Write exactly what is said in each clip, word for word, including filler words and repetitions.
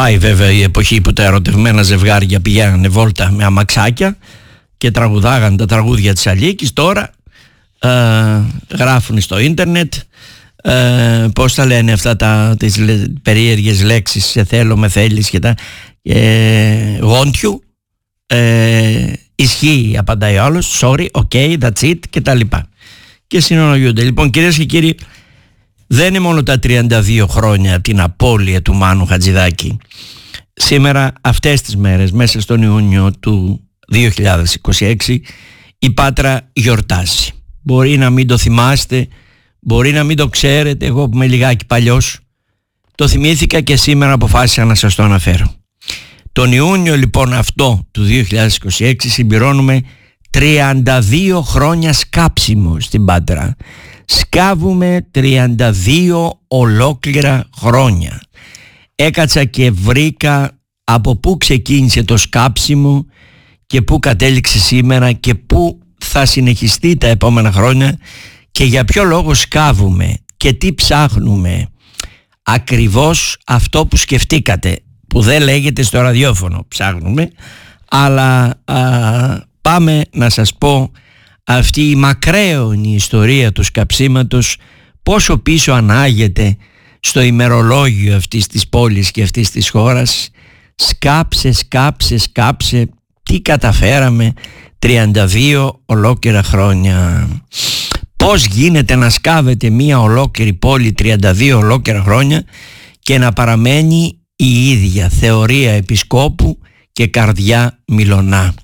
Πάει βέβαια η εποχή που τα ερωτευμένα ζευγάρια πηγαίνανε βόλτα με αμαξάκια και τραγουδάγαν τα τραγούδια της Αλίκης. Τώρα ε, γράφουν στο ίντερνετ ε, πώς τα λένε αυτά τα, τις λε, περίεργες λέξεις, σε θέλω, με θέλεις και τα ε, γόντιου. ε, ισχύει, απαντάει ο άλλος, sorry, ok, that's it και τα λοιπά, και συνολογιούνται. Λοιπόν, κυρίες και κύριοι, δεν είναι μόνο τα τριάντα δύο χρόνια από την απώλεια του Μάνου Χατζηδάκη. Σήμερα, αυτές τις μέρες, μέσα στον Ιούνιο του δύο χιλιάδες είκοσι έξι, η Πάτρα γιορτάζει. Μπορεί να μην το θυμάστε, μπορεί να μην το ξέρετε, εγώ που είμαι λιγάκι παλιός το θυμήθηκα και σήμερα αποφάσισα να σας το αναφέρω. Τον Ιούνιο λοιπόν αυτό του δύο χιλιάδες είκοσι έξι συμπληρώνουμε τριάντα δύο χρόνια σκάψιμο στην Πάτρα. Σκάβουμε τριάντα δύο ολόκληρα χρόνια. Έκατσα και βρήκα από πού ξεκίνησε το σκάψιμο και πού κατέληξε σήμερα και πού θα συνεχιστεί τα επόμενα χρόνια και για ποιο λόγο σκάβουμε και τι ψάχνουμε. Ακριβώς αυτό που σκεφτήκατε, που δεν λέγεται στο ραδιόφωνο, ψάχνουμε, αλλά α, πάμε να σας πω αυτή η μακραίωνη ιστορία του σκαψίματος, πόσο πίσω ανάγεται στο ημερολόγιο αυτής της πόλης και αυτής της χώρας. Σκάψε, σκάψε, σκάψε, τι καταφέραμε τριάντα δύο ολόκληρα χρόνια. Πώς γίνεται να σκάβεται μία ολόκληρη πόλη τριάντα δύο ολόκληρα χρόνια και να παραμένει η ίδια θεωρία επισκόπου και καρδιά μιλωνά.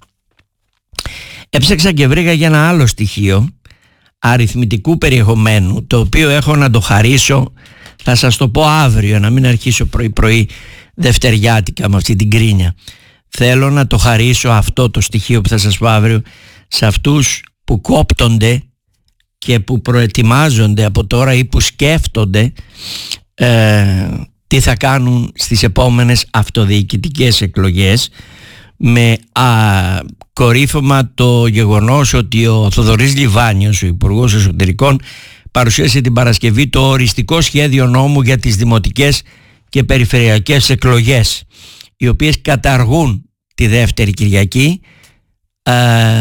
Έψαξα και βρήκα για ένα άλλο στοιχείο αριθμητικού περιεχομένου, το οποίο έχω να το χαρίσω, θα σας το πω αύριο, να μην αρχίσω πρωί πρωί δευτεριάτικα με αυτή την κρίνια. Θέλω να το χαρίσω αυτό το στοιχείο που θα σας πω αύριο σε αυτούς που κόπτονται και που προετοιμάζονται από τώρα ή που σκέφτονται ε, τι θα κάνουν στις επόμενες αυτοδιοικητικές εκλογές, με α, κορύφωμα το γεγονός ότι ο Θοδωρής Λιβάνιος, ο Υπουργός Εσωτερικών, παρουσίασε την Παρασκευή το οριστικό σχέδιο νόμου για τις δημοτικές και περιφερειακές εκλογές, οι οποίες καταργούν τη δεύτερη Κυριακή α,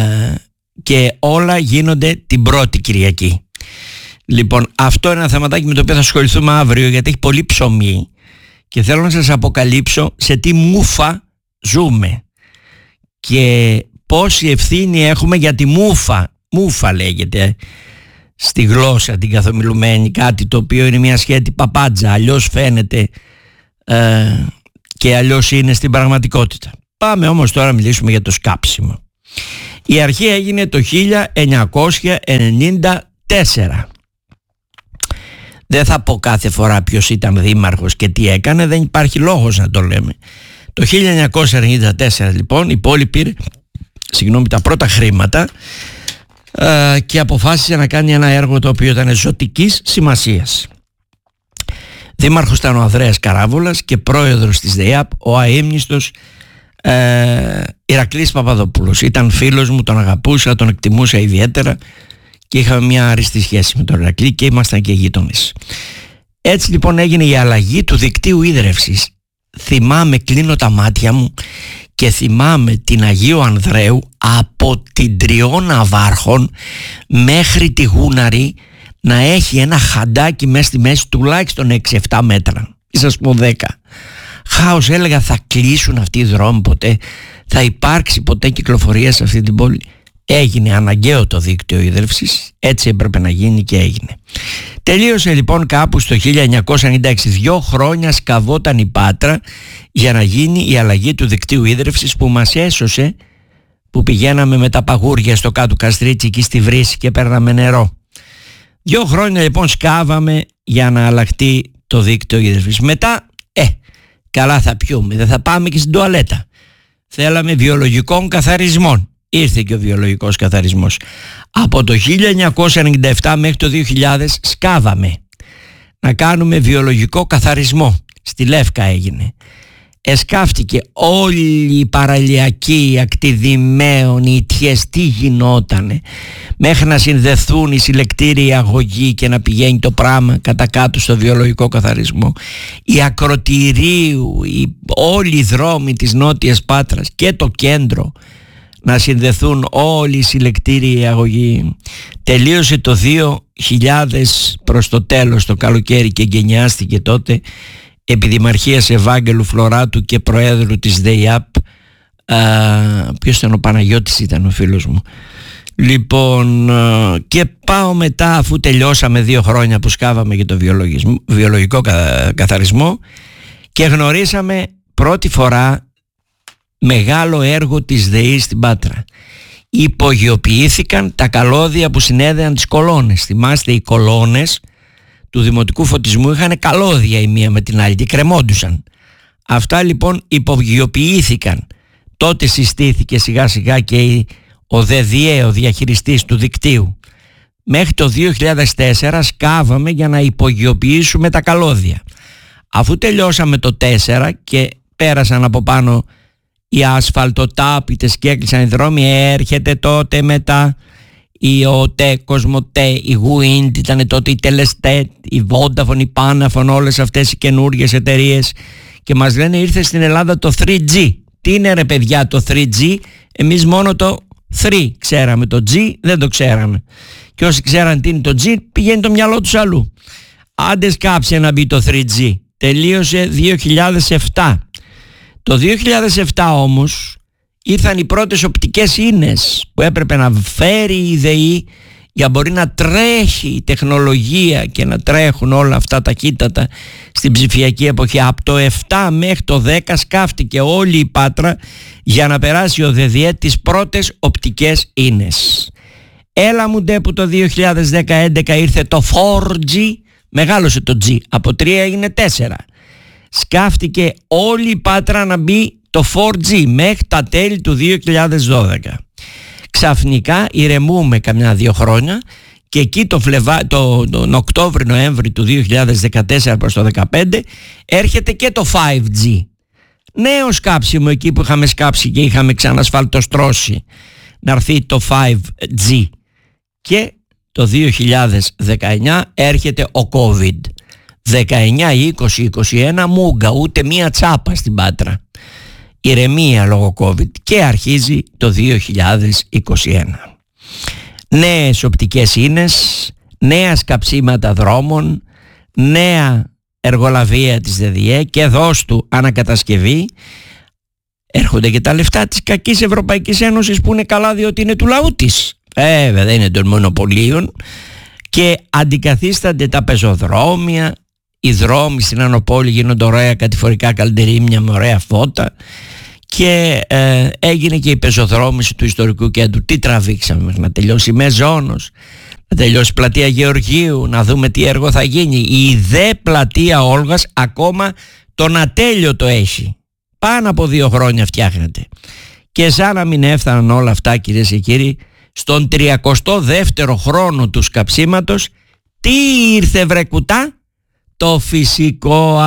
και όλα γίνονται την πρώτη Κυριακή. Λοιπόν, αυτό είναι ένα θεματάκι με το οποίο θα ασχοληθούμε αύριο, γιατί έχει πολύ ψωμί και θέλω να σας αποκαλύψω σε τι μούφα ζούμε και πόση ευθύνη έχουμε για τη μούφα. Μούφα λέγεται στη γλώσσα την καθομιλουμένη, κάτι το οποίο είναι μια σχέτη παπάντζα, αλλιώς φαίνεται ε, και αλλιώς είναι στην πραγματικότητα. Πάμε όμως τώρα να μιλήσουμε για το σκάψιμο. Η αρχή έγινε το χίλια εννιακόσια ενενήντα τέσσερα. Δεν θα πω κάθε φορά ποιος ήταν δήμαρχος και τι έκανε, δεν υπάρχει λόγος να το λέμε. Το χίλια εννιακόσια ενενήντα τέσσερα λοιπόν η πόλη πήρε συγγνώμη, τα πρώτα χρήματα ε, και αποφάσισε να κάνει ένα έργο το οποίο ήταν ζωτικής σημασίας. Δήμαρχος ήταν ο Ανδρέας Καράβολας και πρόεδρος της ΔΕΙΑΠ ο αείμνηστος ε, Ηρακλής Παπαδόπουλος. Ήταν φίλος μου, τον αγαπούσα, τον εκτιμούσα ιδιαίτερα και είχαμε μια άριστη σχέση με τον Ηρακλή και ήμασταν και γείτονες. Έτσι λοιπόν έγινε η αλλαγή του δικτύου ίδρευσης. Θυμάμαι, κλείνω τα μάτια μου και θυμάμαι την Αγίου Ανδρέου από την Τριώνα Βάρχων μέχρι τη Γούναρη να έχει ένα χαντάκι μέσα στη μέση τουλάχιστον έξι επτά μέτρα, ή σας πω δέκα. Χάος, έλεγα, θα κλείσουν αυτοί οι δρόμοι ποτέ, θα υπάρξει ποτέ κυκλοφορία σε αυτή την πόλη? Έγινε αναγκαίο το δίκτυο ίδρυυσης, έτσι έπρεπε να γίνει και έγινε. Τελείωσε λοιπόν κάπου στο χίλια εννιακόσια ενενήντα έξι, δύο χρόνια σκαβόταν η Πάτρα για να γίνει η αλλαγή του δικτύου ίδρυυσης που μας έσωσε, που πηγαίναμε με τα παγούρια στο κάτω Καστρίτσι εκεί στη Βρύση και παίρναμε νερό. Δύο χρόνια λοιπόν σκάβαμε για να αλλάχτεί το δίκτυο ίδρυυσης. Μετά, ε, καλά θα πιούμε, δεν θα πάμε και στην τουαλέτα. Θέλαμε βιολογικών καθαρισμών. Ήρθε και ο βιολογικός καθαρισμός. Από το χίλια εννιακόσια ενενήντα επτά μέχρι το δύο χιλιάδες σκάβαμε να κάνουμε βιολογικό καθαρισμό. Στη Λεύκα έγινε. εσκάφτηκε όλη η παραλιακή, η ακτιδημαίων, οι ιτιές, τι γινότανε μέχρι να συνδεθούν οι συλλεκτήριοι αγωγοί και να πηγαίνει το πράγμα κατά κάτω στο βιολογικό καθαρισμό, η ακροτηρίου, οι, όλοι οι δρόμοι της Νότιας Πάτρας και το κέντρο να συνδεθούν όλοι οι συλλεκτήριοι αγωγοί. Τελείωσε το δύο χιλιάδες προς το τέλος το καλοκαίρι και εγκαινιάστηκε τότε επιδημαρχίας Ευάγγελου Φλωράτου και προέδρου της ΔΕΙΑΠ. Ποιος ήταν? Ο Παναγιώτης ήταν ο φίλος μου. Λοιπόν, α, και πάω μετά, αφού τελειώσαμε δύο χρόνια που σκάβαμε για το βιολογικό καθαρισμό, και γνωρίσαμε πρώτη φορά μεγάλο έργο της ΔΕΗ στην Πάτρα. Υπογειοποιήθηκαν τα καλώδια που συνέδεαν τις κολόνες. Θυμάστε, οι κολόνες του δημοτικού φωτισμού είχαν καλώδια η μία με την άλλη και κρεμόντουσαν. Αυτά λοιπόν υπογειοποιήθηκαν. Τότε συστήθηκε σιγά σιγά και ο ΔΕΔΙΕ, ο διαχειριστής του δικτύου. Μέχρι το δύο χιλιάδες τέσσερα σκάβαμε για να υπογειοποιήσουμε τα καλώδια. Αφού τελειώσαμε το τέσσερα και πέρασαν από πάνω οι ασφαλτοτάπητες και έκλεισαν οι δρόμοι, έρχεται τότε μετά η ΟΤΕ, Κοσμοτέ, η Wind, ήταν τότε η Τελεστέ, η Vodafone, η Panafone, όλες αυτές οι καινούργιες εταιρείες, και μας λένε ήρθε στην Ελλάδα το θρι τζι. Τι είναι ρε παιδιά το θρι τζι? Εμείς μόνο το τρία ξέραμε, το G δεν το ξέραμε, και όσοι ξέραν τι είναι το G πηγαίνει το μυαλό τους αλλού. Άντε σκάψε να μπει το θρι τζι. Τελείωσε δύο χιλιάδες επτά. Το δύο χιλιάδες επτά όμως ήρθαν οι πρώτες οπτικές ίνες που έπρεπε να φέρει η ΔΕΗ για μπορεί να τρέχει η τεχνολογία και να τρέχουν όλα αυτά ταχύτατα στην ψηφιακή εποχή. Από το επτά μέχρι το δέκα σκάφτηκε όλη η Πάτρα για να περάσει ο ΔΕΔΙΕ τις πρώτες οπτικές ίνες. Έλα μου ντε που το δύο χιλιάδες δέκα έντεκα ήρθε το φορ τζι, μεγάλωσε το G, από τρία έγινε τέσσερα. Σκάφτηκε όλη η Πάτρα να μπει το φορ τζι μέχρι τα τέλη του δύο χιλιάδες δώδεκα. Ξαφνικά ηρεμούμε καμιά δύο χρόνια και εκεί το Φλεβά, το, τον Οκτώβρη-Νοέμβρη του δύο χιλιάδες δεκατέσσερα προς το δεκαπέντε έρχεται και το φάιβ τζι. Νέο σκάψιμο εκεί που είχαμε σκάψει και είχαμε ξανασφαλτοστρώσει να έρθει το φάιβ τζι. Και το δύο χιλιάδες δεκαεννιά έρχεται ο COVID. δεκαεννιά, είκοσι, είκοσι ένα μούγκα, ούτε μία τσάπα στην Πάτρα. Ηρεμία λόγω COVID, και αρχίζει το δύο χιλιάδες είκοσι ένα. Νέες οπτικές ίνες, νέα σκαψίματα δρόμων, νέα εργολαβία της ΔΕΔΙΕ και δώσ' του ανακατασκευή. Έρχονται και τα λεφτά της κακής Ευρωπαϊκής Ένωσης που είναι καλά διότι είναι του λαού της. Ε, δεν είναι των μονοπωλίων, και αντικαθίστανται τα πεζοδρόμια. Οι δρόμοι στην Ανοπόλη γίνονται ωραία κατηφορικά καλντερίμια με ωραία φώτα, και ε, έγινε και η πεζοδρόμηση του ιστορικού κέντρου. Τι τραβήξαμε να τελειώσει η Μεζόνος, να τελειώσει η πλατεία Γεωργίου, να δούμε τι έργο θα γίνει. Η δε πλατεία Όλγας ακόμα τον ατέλειωτο έχει. Πάνω από δύο χρόνια φτιάχνεται. Και σαν να μην έφταναν όλα αυτά, κυρίες και κύριοι, στον τριακοστό δεύτερο χρόνο του σκαψίματος, τι ήρθε βρε κουτά? Το φυσικό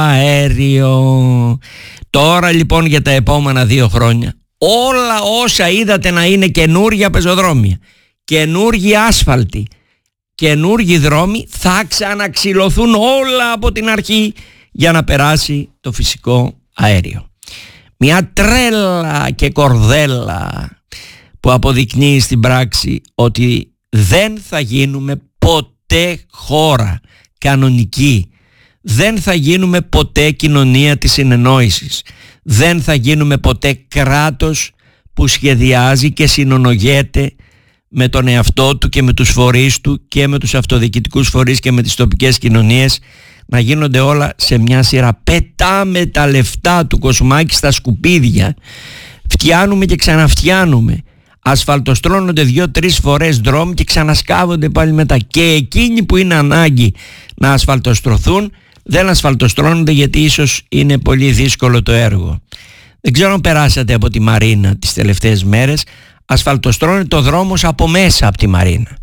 αέριο. Τώρα λοιπόν για τα επόμενα δύο χρόνια όλα όσα είδατε να είναι καινούργια πεζοδρόμια, καινούργιοι άσφαλτοι, καινούργιοι δρόμοι, θα ξαναξυλωθούν όλα από την αρχή για να περάσει το φυσικό αέριο. Μια τρέλα και κορδέλα που αποδεικνύει στην πράξη ότι δεν θα γίνουμε ποτέ χώρα κανονική. Δεν θα γίνουμε ποτέ κοινωνία της συνεννόησης. Δεν θα γίνουμε ποτέ κράτος που σχεδιάζει και συνονογέται με τον εαυτό του και με τους φορείς του και με τους αυτοδιοικητικούς φορείς και με τις τοπικές κοινωνίες, να γίνονται όλα σε μια σειρά. Πετάμε τα λεφτά του Κοσμάκη στα σκουπίδια, φτιάνουμε και ξαναφτιάνουμε, ασφαλτοστρώνονται δύο-τρεις φορές δρόμοι και ξανασκάβονται πάλι μετά, και εκείνοι που είναι ανάγκη να ασφαλτοστρωθούν δεν ασφαλτοστρώνονται γιατί ίσως είναι πολύ δύσκολο το έργο. Δεν ξέρω αν περάσατε από τη Μαρίνα τις τελευταίες μέρες. Ασφαλτοστρώνεται το δρόμος από μέσα από τη Μαρίνα.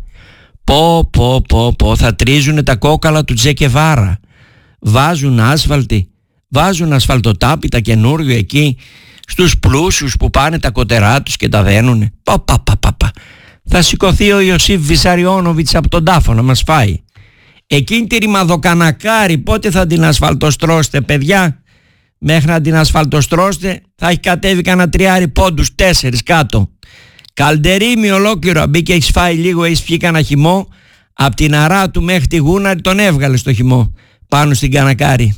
Πω πω πω πω, θα τρίζουν τα κόκαλα του Τζεκεβάρα. Βάζουν άσφαλτη, βάζουν ασφαλτοτάπητα καινούριο εκεί στους πλούσιους που πάνε τα κοτερά τους και τα δένουνε. Πα, πα, πα, πα, πα. Θα σηκωθεί ο Ιωσήφ Βυσαριώνοβιτς από τον τάφο να μας φάει. Εκείνη τη ρημαδοκανακάρη πότε θα την ασφαλτοστρώσετε, παιδιά? Μέχρι να την ασφαλτοστρώσετε θα έχει κατέβει κανένα τριάρι πόντους, τέσσερις κάτω. Καλντερίμι ολόκληρο, μπήκε, έχεις φάει λίγο, έχεις πιει κανένα χυμό. Απ' την αρά του μέχρι τη Γούναρη τον έβγαλε στο χυμό πάνω στην κανακάρη.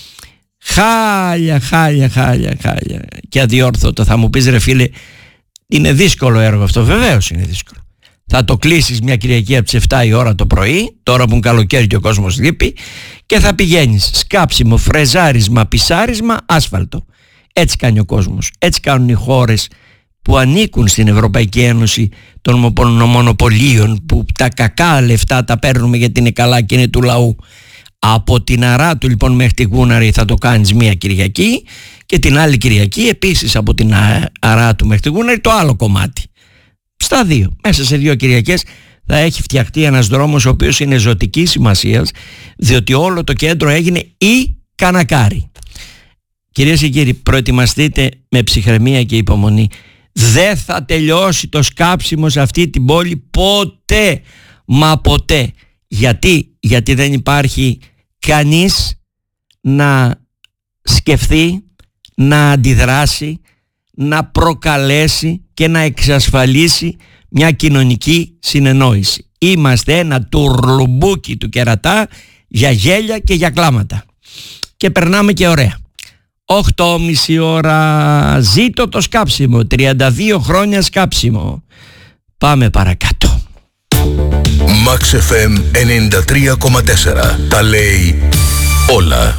Χάλια, χάλια, χάλια, χάλια. Και αδιόρθωτο. Θα μου πεις, ρε φίλε, είναι δύσκολο έργο αυτό. Βεβαίως είναι δύσκολο. Θα το κλείσεις μια Κυριακή από τις επτά η ώρα το πρωί, τώρα που είναι καλοκαίρι και ο κόσμος λείπει, και θα πηγαίνεις σκάψιμο, φρεζάρισμα, πισάρισμα, άσφαλτο. Έτσι κάνει ο κόσμος. Έτσι κάνουν οι χώρες που ανήκουν στην Ευρωπαϊκή Ένωση των μονοπωλίων, που τα κακά λεφτά τα παίρνουμε γιατί είναι καλά και είναι του λαού. Από την αρά του λοιπόν μέχρι τη Γούναρη θα το κάνεις μία Κυριακή, και την άλλη Κυριακή επίσης από την αρά του μέχρι τη Γούναρη το άλλο κομμάτι. Στα δύο, μέσα σε δύο Κυριακές θα έχει φτιαχτεί ένας δρόμος ο οποίος είναι ζωτικής σημασίας, διότι όλο το κέντρο έγινε ή κανακάρι. Κυρίες και κύριοι, προετοιμαστείτε με ψυχραιμία και υπομονή. Δεν θα τελειώσει το σκάψιμο σε αυτή την πόλη ποτέ, μα ποτέ. Γιατί, γιατί δεν υπάρχει κανείς να σκεφτεί, να αντιδράσει, να προκαλέσει και να εξασφαλίσει μια κοινωνική συνεννόηση. Είμαστε ένα τουρλουμπούκι του κερατά για γέλια και για κλάματα. Και περνάμε και ωραία. οκτώ και μισή ώρα, ζήτω το σκάψιμο, τριάντα δύο χρόνια σκάψιμο. Πάμε παρακάτω. Max εφ εμ ενενήντα τρία κόμμα τέσσερα. Τα λέει όλα.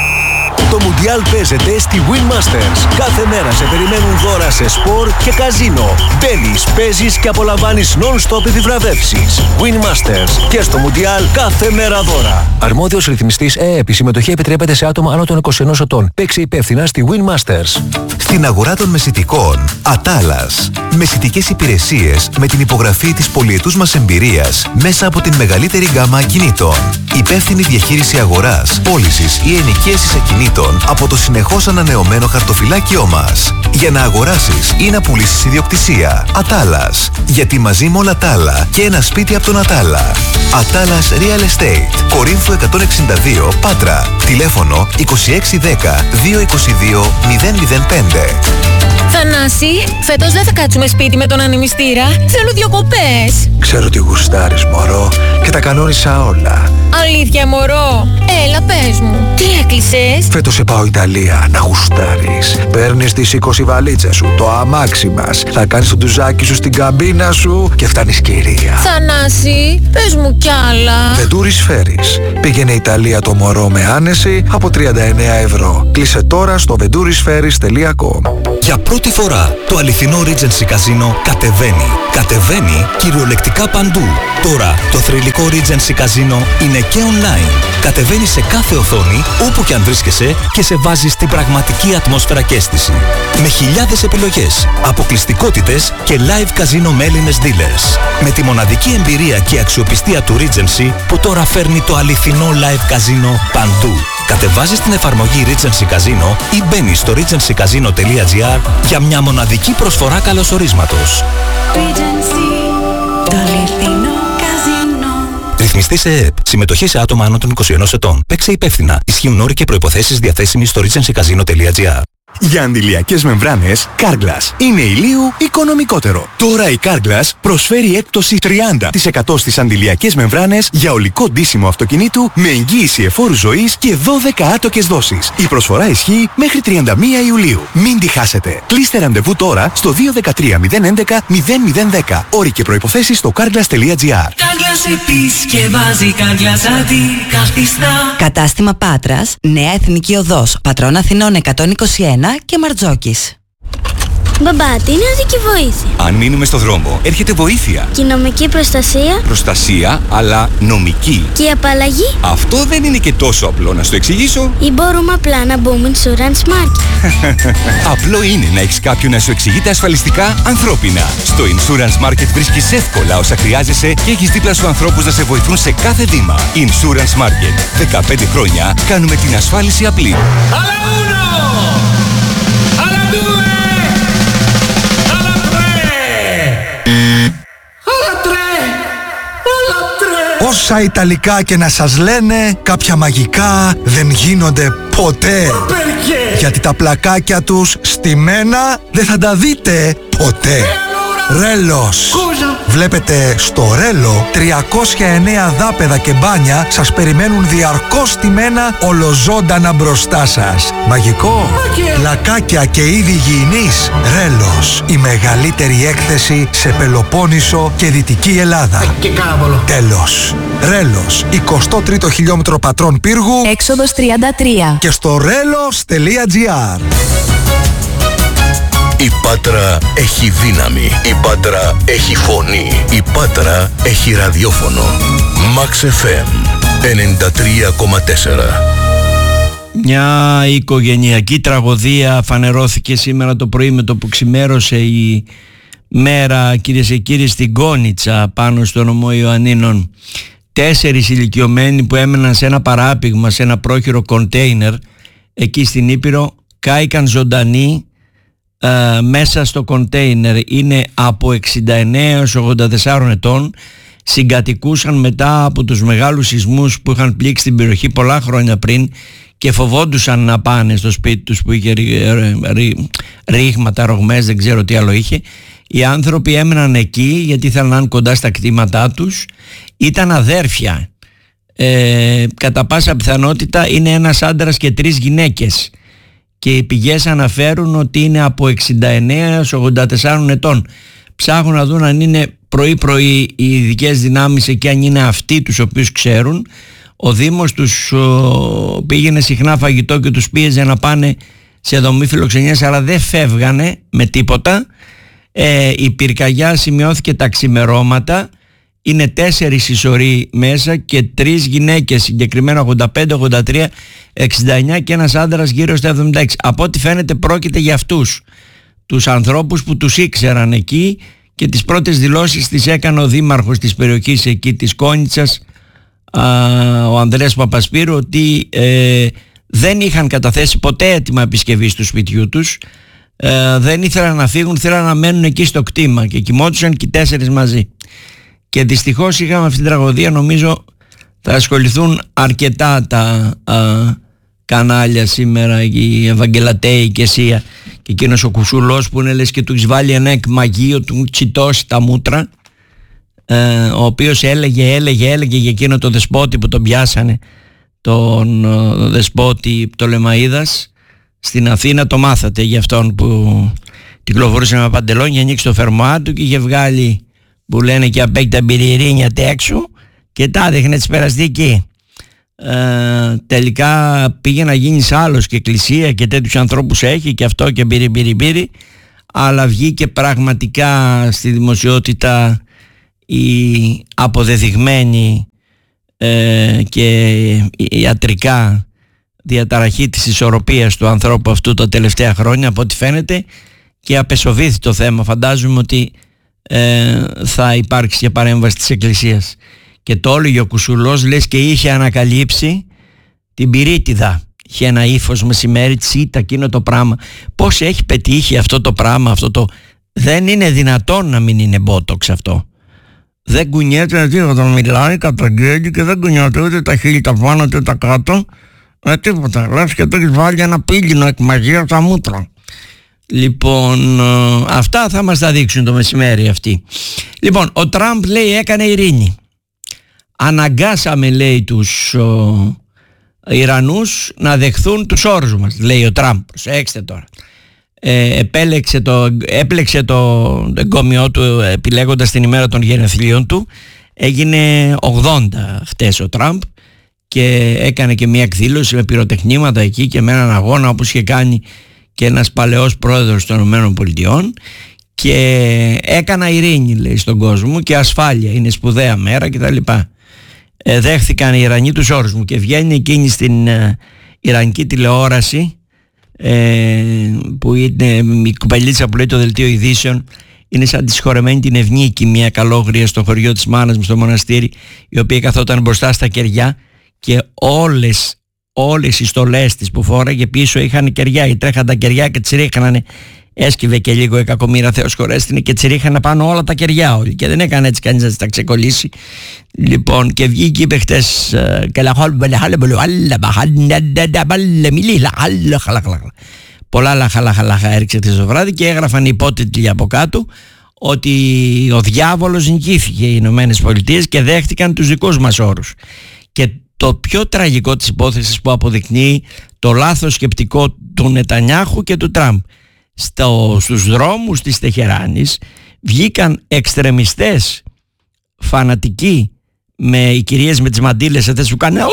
Το Μουντιάλ παίζεται στη Win Masters. Κάθε μέρα σε περιμένουν δώρα σε σπορ και καζίνο. Μπαίνεις, παίζεις και απολαμβάνεις non-stop επιβραβεύσεις. Win Masters. Και στο Μουντιάλ κάθε μέρα δώρα. Αρμόδιος ρυθμιστής ΕΕΠ. Η συμμετοχή επιτρέπεται σε άτομα άνω των είκοσι ενός ετών. Παίξε υπεύθυνα στη Win Masters. Στην αγορά των μεσιτικών, Ατάλας. Μεσιτικές υπηρεσίες με την υπογραφή της πολυετούς μας εμπειρίας μέσα από την μεγαλύτερη γκάμα ακινήτων. Υπεύθυνη διαχείριση αγοράς, πώλησης ή ενοικίασης ακινήτων από το συνεχώς ανανεωμένο χαρτοφυλάκιό μας. Για να αγοράσεις ή να πουλήσεις ιδιοκτησία. Ατάλας. Γιατί μαζί με όλα τα άλλα και ένα σπίτι από τον Ατάλα. Ατάλας Real Estate. Κορίνθου εκατόν εξήντα δύο, Πάτρα. Τηλέφωνο είκοσι έξι δέκα δύο είκοσι δύο μηδέν μηδέν πέντε. Θανάση, φέτος δεν θα κάτσουμε σπίτι με τον ανεμιστήρα. Θέλω διακοπές. Ξέρω τι γουστάρεις, μωρό, και τα κανόνισα όλα. Αλήθεια, μωρό? Έλα, πες μου. Τι έκλεισες? Φέτος σε πάω Ιταλία, να γουστάρεις. Παίρνεις τις είκοσι βαλίτσες σου, το αμάξι μας. Θα κάνεις το ντουζάκι σου στην καμπίνα σου και φτάνεις κυρία. Θανάση, πες μου κι άλλα. Ventouris Ferries. Πήγαινε Ιταλία το μωρό με άνεση από τριάντα εννέα ευρώ. Κλείσε τώρα στο ventouris ferries τελεία com. Για πρώτη φορά το αληθινό Regency Casino κατεβαίνει. Κατεβαίνει κυριολεκτικά παντού. Τώρα το θρυλικό Regency Casino είναι και online. Κατεβαίνει σε κάθε οθόνη, όπου και αν βρίσκεσαι, και σε βάζει στην πραγματική ατμόσφαιρα και αίσθηση. Με χιλιάδες επιλογές, αποκλειστικότητες και live casino με Έλληνες dealers. Με τη μοναδική εμπειρία και αξιοπιστία του Regency που τώρα φέρνει το αληθινό live casino παντού. Κατεβάζεις την εφαρμογή Regency Casino ή μπαίνεις στο regency casino τελεία gr για μια μοναδική προσφορά καλωσορίσματος. Regency, το αληθινό καζίνο. Ρυθμιστής ΕΕΠ. Συμμετοχή σε άτομα άνω των είκοσι ενός ετών. Παίξε υπεύθυνα. Ισχύουν όροι και προϋποθέσεις διαθέσιμοι στο regency casino τελεία gr. Για αντιλιακές μεμβράνες, Carglass είναι ηλίου οικονομικότερο. Τώρα η Carglass προσφέρει έκπτωση τριάντα τοις εκατό στις αντιλιακές μεμβράνες για ολικό ντύσιμο αυτοκινήτου με εγγύηση εφόρου ζωής και δώδεκα άτοκες δόσεις. Η προσφορά ισχύει μέχρι τριάντα μία Ιουλίου. Μην τη χάσετε. Κλείστε ραντεβού τώρα στο δύο ένα τρία μηδέν έντεκα μηδέν μηδέν δέκα. Όροι και προϋποθέσεις στο carglass τελεία gr. Carglass επισκευάζει, Carglass αντικαθιστά. Κατάστημα Πάτρας, Νέα Εθνική Οδός, Πατρών Αθηνών εκατόν είκοσι ένα και Μαρτζόκης. Μπαμπά, τι είναι οδική βοήθεια? Αν μείνουμε στο δρόμο, έρχεται βοήθεια. Και η νομική προστασία? Προστασία, αλλά νομική. Και η απαλλαγή? Αυτό δεν είναι και τόσο απλό να στο εξηγήσω. Ή μπορούμε απλά να μπούμε Insurance Market? Απλό είναι να έχεις κάποιον να σου εξηγείται ασφαλιστικά ανθρώπινα. Στο Insurance Market βρίσκεις εύκολα όσα χρειάζεσαι και έχεις δίπλα σου ανθρώπους να σε βοηθούν σε κάθε βήμα. Insurance Market. δεκαπέντε χρόνια κάνουμε την ασφάλιση απλή. Όσα Ιταλικά και να σας λένε, κάποια μαγικά δεν γίνονται ποτέ. Γιατί τα πλακάκια τους στημένα δεν θα τα δείτε ποτέ. Ρέλος. Βλέπετε, στο Ρέλο τριακόσια εννέα δάπεδα και μπάνια σας περιμένουν διαρκώς στημένα ολοζώντανα μπροστά σας. Μαγικό. Πλακάκια και είδη υγιεινής. Ρέλος. Η μεγαλύτερη έκθεση σε Πελοπόννησο και Δυτική Ελλάδα. Τέλος. Ρέλος. εικοστό τρίτο χιλιόμετρο Πατρών Πύργου, έξοδος τριάντα τρία. Και στο ρέλος τελεία τζι άρ. Η Πάτρα έχει δύναμη. Η Πάτρα έχει φωνή. Η Πάτρα έχει ραδιόφωνο. Max εφ εμ ενενήντα τρία κόμμα τέσσερα. Μια οικογενειακή τραγωδία φανερώθηκε σήμερα το πρωί με το που ξημέρωσε η μέρα, κυρίες και κύριοι, στην Κόνιτσα πάνω στο νομό Ιωαννίνων. Τέσσερις ηλικιωμένοι που έμεναν σε ένα παράπηγμα, σε ένα πρόχειρο κοντέινερ εκεί στην Ήπειρο, κάηκαν ζωντανοί ε, μέσα στο κοντέινερ. Είναι από εξήντα εννέα έως ογδόντα τέσσερα ετών, συγκατοικούσαν μετά από τους μεγάλους σεισμούς που είχαν πλήξει την περιοχή πολλά χρόνια πριν και φοβόντουσαν να πάνε στο σπίτι τους που είχε ρήγματα, ρογμές, δεν ξέρω τι άλλο είχε. Οι άνθρωποι έμεναν εκεί γιατί ήθελαν να είναι κοντά στα κτήματά τους. Ήταν αδέρφια. Ε, κατά πάσα πιθανότητα είναι ένας άντρας και τρεις γυναίκες. Και οι πηγές αναφέρουν ότι είναι από εξήντα εννέα έως ογδόντα τέσσερα ετών. Ψάχνουν να δουν αν είναι πρωί-πρωί οι ειδικές δυνάμεις εκεί, αν είναι αυτοί τους οποίους ξέρουν. Ο Δήμος τους ο, πήγαινε συχνά φαγητό και τους πίεζε να πάνε σε δομή φιλοξενίας, αλλά δεν φεύγανε με τίποτα. Ε, η πυρκαγιά σημειώθηκε τα ξημερώματα. Είναι τέσσερις οι σωροί μέσα και τρεις γυναίκες, συγκεκριμένα ογδόντα πέντε, ογδόντα τρία, εξήντα εννέα και ένας άντρας γύρω στα εβδομήντα έξι. Από ό,τι φαίνεται πρόκειται για αυτούς τους ανθρώπους που τους ήξεραν εκεί και τις πρώτες δηλώσεις τις έκανε ο δήμαρχος της περιοχής εκεί της Κόνιτσας, α, ο Ανδρέας Παπασπύρου, ότι ε, δεν είχαν καταθέσει ποτέ έτοιμα επισκευής του σπιτιού τους. Ε, δεν ήθελαν να φύγουν, θέλαν να μένουν εκεί στο κτήμα και κοιμόντουσαν και οι τέσσερις μαζί. Και δυστυχώς είχαμε αυτή την τραγωδία. Νομίζω θα ασχοληθούν αρκετά τα α, κανάλια σήμερα, η Ευαγγελατέη, η Κεσία και εκείνος ο Κουσουλός που είναι λες και του έχεις βάλει ένα εκμαγείο, του τσιτώσει τα μούτρα, ε, ο οποίος έλεγε, έλεγε, έλεγε για εκείνο το δεσπότη που τον πιάσανε, τον ο, δεσπότη Πτολεμαΐδας στην Αθήνα. Το μάθατε για αυτόν που κυκλοφορούσε με παντελόνια, ανοίξει το φερμοά του και είχε βγάλει, που λένε και απ' τα μπυριρίνια τέξου, και τα δείχνε τις περαστική. Ε, τελικά πήγε να γίνεις άλλος και εκκλησία και τέτοιους ανθρώπους έχει και αυτό και μπύρι μπύρι μπύρι, αλλά βγήκε πραγματικά στη δημοσιότητα η αποδεδειγμένη ε, και ιατρικά διαταραχή της ισορροπίας του ανθρώπου αυτού τα τελευταία χρόνια, από ό,τι φαίνεται, και απεσοβήθη το θέμα. Φαντάζομαι ότι ε, θα υπάρξει και παρέμβαση της Εκκλησίας. Και το όλο ο Κουσουλός λες και είχε ανακαλύψει την πυρίτιδα. Είχε ένα ύφος μεσημέρι, τσίτα, εκείνο το πράγμα. Πώς έχει πετύχει αυτό το πράγμα, αυτό το... Δεν είναι δυνατόν να μην είναι μπότοξ αυτό. Δεν κουνιέται τίποτα, μιλάει, καταγγέλει και δεν κουνιέται ούτε τα χείλη τα πάνω ούτε τα κάτω. Ε, τίποτα, λες και το έχεις βάλει ένα πύλινο εκμαγείο από τα μούτρα. Λοιπόν, αυτά θα μας τα δείξουν το μεσημέρι αυτοί. Λοιπόν, ο Τραμπ λέει έκανε ειρήνη. Αναγκάσαμε, λέει, τους ο, Ιρανούς να δεχθούν τους όρους μας, λέει ο Τραμπ. Προσέξτε τώρα. Ε, επέλεξε το, έπλεξε το εγκόμιό του επιλέγοντας την ημέρα των γενεθλίων του. Έγινε ογδόντα χτες ο Τραμπ και έκανε και μια εκδήλωση με πυροτεχνήματα εκεί και με έναν αγώνα όπως είχε κάνει και ένας παλαιός πρόεδρος των ΗΠΑ, και έκανα ειρήνη, λέει, στον κόσμο και ασφάλεια, είναι σπουδαία μέρα κτλ. Ε, δέχθηκαν οι Ιρανοί τους όρους μου και βγαίνει εκείνη στην ε, Ιρανική τηλεόραση, ε, που είναι η κουπελίτσα που λέει το δελτίο ειδήσεων, είναι σαν τη συγχωρεμένη την Ευνίκη, μια καλόγρια στο χωριό της μάνας μου στο μοναστήρι, η οποία καθόταν μπροστά στα κεριά και όλες, όλες οι στολές της που φόραγε πίσω είχαν κεριά, ή τρέχαν τα κεριά και τις ρίχνανε. Έσκυβε και λίγο η κακομοίρα, Θεός χωρέστηνε, και τσιρίχανε πάνω όλα τα κεριά όλοι, και δεν έκανε έτσι κανείς να τα ξεκολλήσει. Λοιπόν, και βγήκε, είπε χτες, πολλά λαχαλαχαλαχα έριξε χτες το βράδυ, και έγραφαν υπότιτλοι από κάτω ότι ο διάβολος νικήθηκε, οι Ηνωμένες Πολιτείες, και δέχτηκαν τους δικούς μας όρους. Και το πιο τραγικό της υπόθεσης, που αποδεικνύει το λάθος σκεπτικό του Νετανιάχου και του Τραμπ, Στο, στους δρόμους της Τεχεράνης βγήκαν εξτρεμιστές φανατικοί, με οι κυρίες με τις μαντήλες αυτές που κάνουν,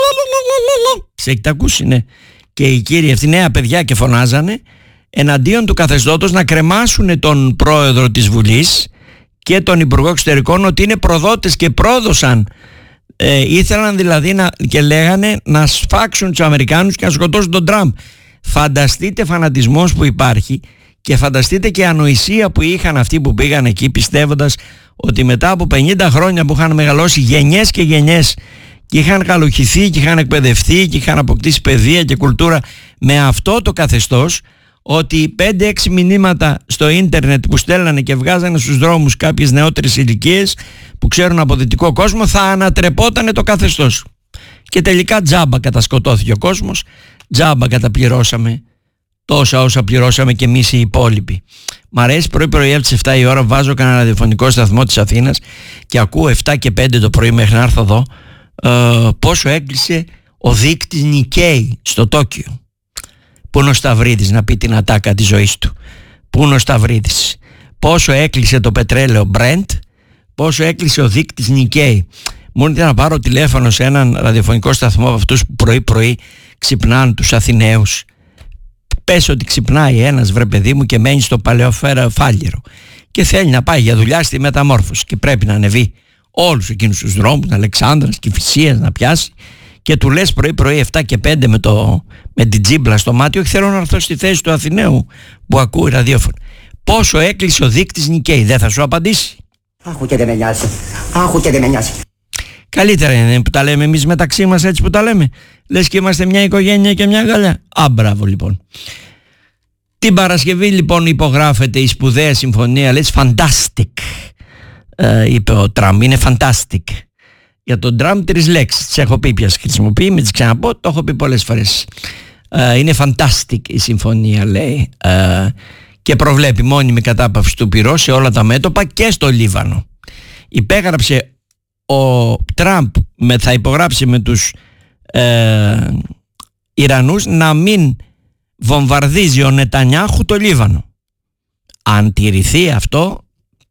σε έχετε ακούσει, ναι, και οι κύριοι αυτοί, νέα παιδιά, και φωνάζανε εναντίον του καθεστώτος να κρεμάσουν τον πρόεδρο της Βουλής και τον Υπουργό Εξωτερικών, ότι είναι προδότες, και πρόδωσαν, ε, ήθελαν δηλαδή να, και λέγανε να σφάξουν τους Αμερικάνους και να σκοτώσουν τον Τραμπ. Φανταστείτε φανατισμός που υπάρχει, και φανταστείτε και ανοησία που είχαν αυτοί που πήγαν εκεί, πιστεύοντας ότι μετά από πενήντα χρόνια που είχαν μεγαλώσει γενιές και γενιές και είχαν καλοχυθεί και είχαν εκπαιδευτεί και είχαν αποκτήσει παιδεία και κουλτούρα με αυτό το καθεστώς, ότι πέντε έξι μηνύματα στο ίντερνετ που στέλνανε και βγάζανε στους δρόμους κάποιες νεότερες ηλικίες που ξέρουν από δυτικό κόσμο, θα ανατρεπότανε το καθεστώς. Και τελικά τζάμπα κατασκοτώθηκε ο κόσμος, τζάμπα καταπληρώσαμε τόσα όσα πληρώσαμε και εμείς οι υπόλοιποι. Μ' αρέσει πρωί πρωί από τις εφτά η ώρα, βάζω κανένα ραδιοφωνικό σταθμό της Αθήνας και ακούω εφτά και πέντε το πρωί μέχρι να έρθω εδώ, ε, πόσο έκλεισε ο δείκτης Νικέι στο Τόκιο. Πού είναι ο Σταυρίδης να πει την ατάκα της ζωής του? Πού είναι ο Σταυρίδης? Πόσο έκλεισε το πετρέλαιο Brent, πόσο έκλεισε ο δείκτης Νικέι. Μόνο να πάρω τηλέφωνο σε έναν ραδιοφωνικό σταθμό από αυτούς που πρωί πρωί ξυπνάνε τους Αθηναίους. Πες ότι ξυπνάει ένας, βρε παιδί μου, και μένει στο παλαιό Φάληρο και θέλει να πάει για δουλειά στη Μεταμόρφωση και πρέπει να ανεβεί όλους εκείνους τους δρόμους, Αλεξάνδρας και Φυσίας να πιάσει, και του λες πρωί πρωί εφτά και πέντε με, το, με την τζίμπλα στο μάτι, όχι, θέλω να έρθω στη θέση του Αθηναίου που ακούει ραδιόφωνο. Πόσο έκλεισε ο δείκτης Νικέι? Δεν θα σου απαντήσει. Άχου και δεν με νοιάζει. Άχου και δεν με νοιάζει. Καλύτερα είναι που τα λέμε εμείς μεταξύ μας, έτσι που τα λέμε. Λες και είμαστε μια οικογένεια και μια αγκαλιά. Α, μπράβο λοιπόν. Την Παρασκευή λοιπόν υπογράφεται η σπουδαία συμφωνία, λες, fantastic, ε, είπε ο Τραμπ, είναι fantastic. Για τον Τραμπ τρεις λέξεις, τις έχω πει, ποιες χρησιμοποιεί, με τις ξαναπώ, το έχω πει πολλές φορές. Ε, είναι fantastic η συμφωνία, λέει, ε, και προβλέπει μόνιμη κατάπαυση του πυρός σε όλα τα μέτωπα και στο Λίβανο. Υπέγραψε ο Τραμπ, με, θα υπογράψει με τους ε, Ιρανούς να μην βομβαρδίζει ο Νετανιάχου το Λίβανο. Αν τηρηθεί αυτό,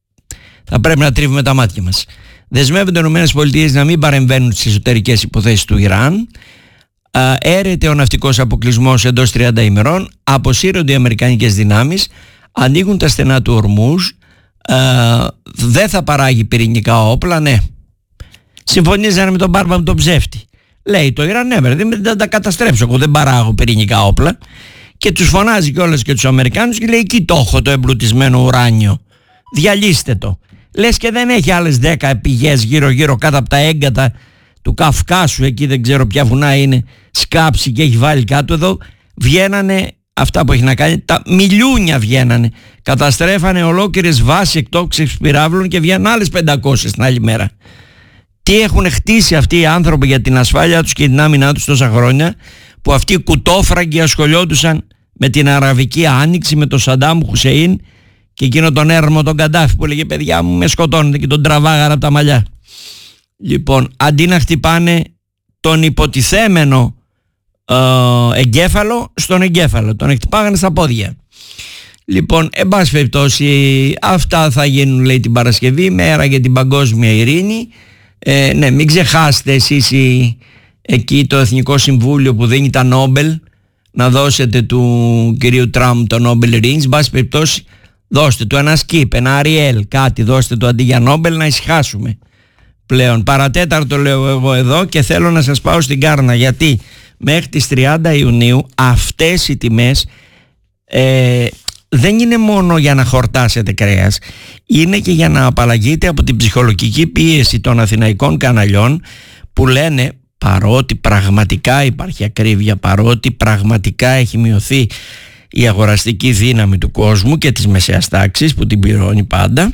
θα πρέπει να τρίβουμε τα μάτια μας. Δεσμεύονται οι ΗΠΑ να μην παρεμβαίνουν στις εσωτερικές υποθέσεις του Ιράν. Έρεται ο ναυτικός αποκλεισμός εντός τριάντα ημερών. Αποσύρονται οι αμερικανικές δυνάμεις. Ανοίγουν τα στενά του Ορμούζ. Δεν θα παράγει πυρηνικά όπλα, ναι. Συμφωνήσανε με τον Μπάρμπα με τον ψεύτη. Λέει το Ιράν, ναι, δεν θα τα καταστρέψω. Εγώ δεν παράγω πυρηνικά όπλα. Και τους φωνάζει κιόλας και τους Αμερικάνους και λέει, εκεί το έχω το εμπλουτισμένο ουράνιο. Διαλύστε το. Λες και δεν έχει άλλες δέκα πηγές γύρω-γύρω κάτω από τα έγκατα του Καυκάσου, εκεί δεν ξέρω ποια βουνά είναι, σκάψει και έχει βάλει κάτω. Εδώ βγαίνανε αυτά που έχει να κάνει, τα μιλιούνια βγαίνανε. Καταστρέφανε ολόκληρες βάσεις εκτόξευσης πυράβλων και βγαίνουν άλλες πεντακόσιες την άλλη μέρα. Τι έχουν χτίσει αυτοί οι άνθρωποι για την ασφάλεια τους και την άμυνά τους τόσα χρόνια, που αυτοί οι κουτόφραγκοι ασχολιόντουσαν με την Αραβική Άνοιξη, με τον Σαντάμ Χουσεΐν και εκείνο τον έρμο τον Καντάφη που έλεγε, παιδιά μου με σκοτώνετε, και τον τραβάγαρα από τα μαλλιά. Λοιπόν, αντί να χτυπάνε τον υποτιθέμενο ε, εγκέφαλο στον εγκέφαλο, τον χτυπάγανε στα πόδια. Λοιπόν, εν πάση περιπτώσει, αυτά θα γίνουν, λέει, την Παρασκευή, μέρα για την παγκόσμια ειρήνη. Ε, ναι, μην ξεχάσετε εσείς οι, εκεί το Εθνικό Συμβούλιο που δίνει τα Νόμπελ, να δώσετε του κυρίου Τραμπ το Νόμπελ Ειρήνης. Μπας περιπτώσει, δώστε του ένα σκύπ, ένα Αριέλ, κάτι, δώστε του αντί για Νόμπελ, να ησυχάσουμε πλέον. Παρατέταρτο λέω εγώ εδώ και θέλω να σας πάω στην Κάρνα, γιατί μέχρι τις τριάντα Ιουνίου αυτές οι τιμές ε, δεν είναι μόνο για να χορτάσετε κρέας, είναι και για να απαλλαγείτε από την ψυχολογική πίεση των αθηναϊκών καναλιών που λένε, παρότι πραγματικά υπάρχει ακρίβεια, παρότι πραγματικά έχει μειωθεί η αγοραστική δύναμη του κόσμου και της μεσαίας τάξης που την πληρώνει πάντα,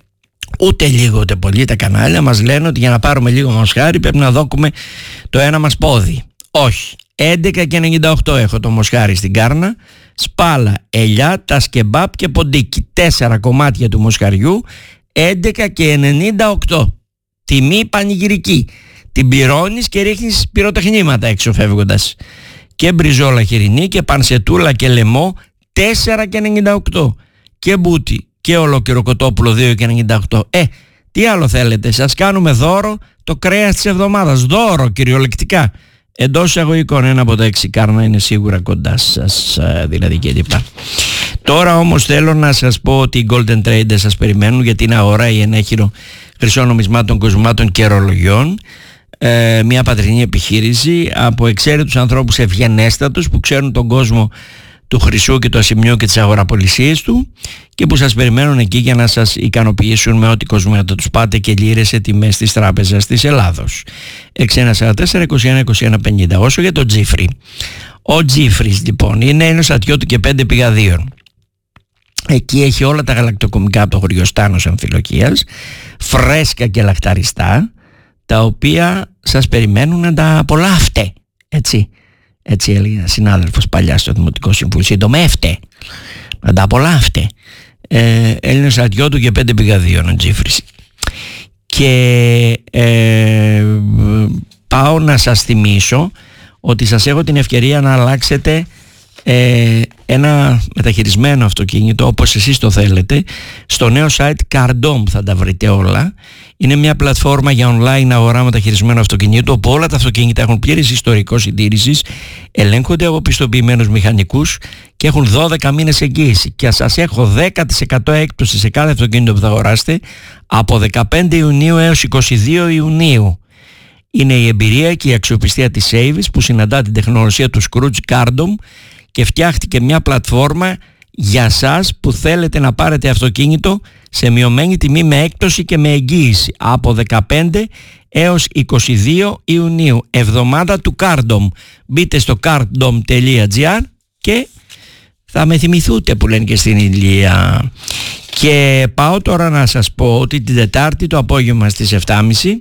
ούτε λίγο ούτε πολύ τα κανάλια μας λένε ότι για να πάρουμε λίγο μοσχάρι πρέπει να δώκουμε το ένα μας πόδι. Όχι, έντεκα και ενενήντα οκτώ έχω το μοσχάρι στην Κάρνα, σπάλα, ελιά, τα σκεμπάπ και ποντίκι, τέσσερα κομμάτια του μοσχαριού, έντεκα και ενενήντα οκτώ, τιμή πανηγυρική. Την πληρώνεις και ρίχνεις πυροτεχνήματα έξω φεύγοντας. Και μπριζόλα χοιρινή και πανσετούλα και λαιμό τέσσερα και ενενήντα οκτώ. Και μπούτι και ολόκληρο κοτόπουλο δύο και ενενήντα οκτώ. Ε, τι άλλο θέλετε, σας κάνουμε δώρο το κρέας της εβδομάδας. Δώρο κυριολεκτικά. Εντός εισαγωγικών, ένα από τα έξι Κάρνα είναι σίγουρα κοντά σας, δηλαδή και λοιπά. Τώρα όμως θέλω να σας πω ότι οι Golden Traders σας περιμένουν, γιατί είναι αγορά η ενέχειρο χρυσών νομισμάτων, κοσμημάτων και ρολογιών. Ε, μια πατρινή επιχείρηση από εξαίρετους ανθρώπους ευγενέστατους που ξέρουν τον κόσμο του χρυσού και του ασημιού και τις αγοραπολισίες του και που σας περιμένουν εκεί για να σας ικανοποιήσουν με ό,τι κοσμήματα τους πάτε και λίρες σε τιμές της τράπεζας της Ελλάδος. έξι ένα τέσσερα τέσσερα είκοσι ένα είκοσι ένα πενήντα. Όσο για τον Τζίφρι, ο Τζίφρις λοιπόν είναι ένα στρατιώτη και πέντε πηγαδίων. Εκεί έχει όλα τα γαλακτοκομικά από το χωριοστάνος Αμφιλοκίας, φρέσκα και λαχταριστά, τα οποία σας περιμένουν να τα απολαύτε. Έτσι, έτσι έλεγε ένα συνάδελφος παλιά στο Δημοτικό Συμβούλιο. Σύντομα έφτε, να τα απολαύτε. Ε, Έλληνες στρατιώτου και πέντε πηγαδίων ο Τζίφρις. Και ε, πάω να σας θυμίσω ότι σας έχω την ευκαιρία να αλλάξετε ε, ένα μεταχειρισμένο αυτοκίνητο όπως εσείς το θέλετε στο νέο site Cardom. Θα τα βρείτε όλα. Είναι μια πλατφόρμα για online αγορά μεταχειρισμένου αυτοκινήτου, όπου όλα τα αυτοκίνητα έχουν πλήρης ιστορικό συντήρησης, ελέγχονται από πιστοποιημένους μηχανικούς και έχουν δώδεκα μήνες εγγύηση. Και σας έχω δέκα τοις εκατό έκπτωση σε κάθε αυτοκίνητο που θα αγοράσετε από δεκαπέντε Ιουνίου έως είκοσι δύο Ιουνίου. Είναι η εμπειρία και η αξιοπιστία της Avis που συναντά την τεχνολογία του Scrooge Cardom και φτιάχτηκε μια πλατφόρμα για σας που θέλετε να πάρετε αυτοκίνητο σε μειωμένη τιμή με έκπτωση και με εγγύηση από δεκαπέντε έως είκοσι δύο Ιουνίου, εβδομάδα του Cardom. Μπείτε στο cardom τελεία gr και θα με θυμηθούτε που λένε και στην Ηλία. Και πάω τώρα να σας πω ότι την Τετάρτη το απόγευμα στις επτά και μισή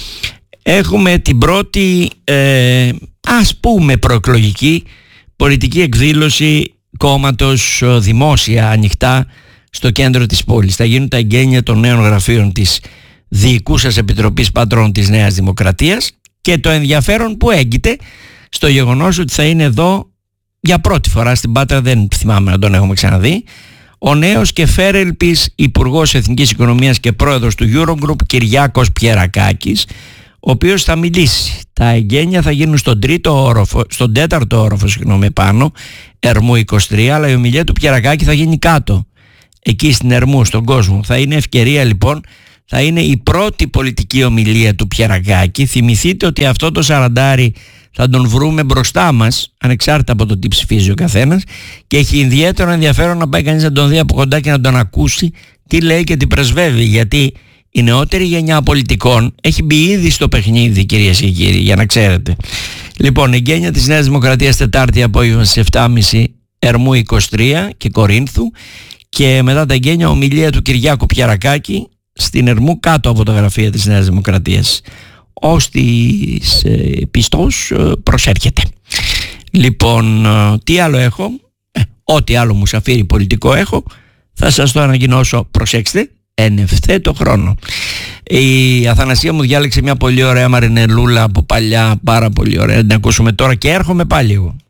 έχουμε την πρώτη ε, ας πούμε προεκλογική πολιτική εκδήλωση κόμματος δημόσια, ανοιχτά στο κέντρο της πόλης. Θα γίνουν τα εγγένεια των νέων γραφείων της Διοικούσας Επιτροπής Πατρών της Νέας Δημοκρατίας και το ενδιαφέρον που έγκυται στο γεγονός ότι θα είναι εδώ για πρώτη φορά στην Πάτρα, δεν θυμάμαι να τον έχουμε ξαναδεί, ο νέος και φέρελπης Υπουργός Εθνικής Οικονομίας και Πρόεδρος του Eurogroup Κυριάκος Πιερακάκης, ο οποίος θα μιλήσει. Τα εγγένεια θα γίνουν στον, τρίτο όροφο, στον τέταρτο όροφο, συγγνώμη, πάνω, Ερμού είκοσι τρία, αλλά η ομιλία του Πιερακάκη θα γίνει κάτω, εκεί στην Ερμού, στον κόσμο. Θα είναι ευκαιρία λοιπόν, θα είναι η πρώτη πολιτική ομιλία του Πιερακάκη. Θυμηθείτε ότι αυτό το σαραντάρι θα τον βρούμε μπροστά μας, ανεξάρτητα από το τι ψηφίζει ο καθένας, και έχει ιδιαίτερο ενδιαφέρον να πάει κανείς να τον δει από κοντά και να τον ακούσει τι λέει και τι πρεσβεύει, γιατί η νεότερη γενιά πολιτικών έχει μπει ήδη στο παιχνίδι, κυρίες και κύριοι, για να ξέρετε. Λοιπόν, η εγγένεια της Νέας Δημοκρατίας Τετάρτη απόγευμα στις επτά και μισή, Ερμού είκοσι τρία και Κορίνθου, και μετά τα εγγένεια ομιλία του Κυριάκου Πιερακάκη στην Ερμού, κάτω από τα γραφεία της Νέας Δημοκρατίας. Ως της ε, πιστός ε, προσέρχεται. Λοιπόν, ε, τι άλλο έχω, ε, ό,τι άλλο μουσαφίρι πολιτικό έχω, θα σας το ανακοινώσω, προσέξτε, εν ευθέτω χρόνο. Η Αθανασία μου διάλεξε μια πολύ ωραία μαρινελούλα από παλιά, πάρα πολύ ωραία, να την ακούσουμε τώρα και έρχομαι πάλι εγώ.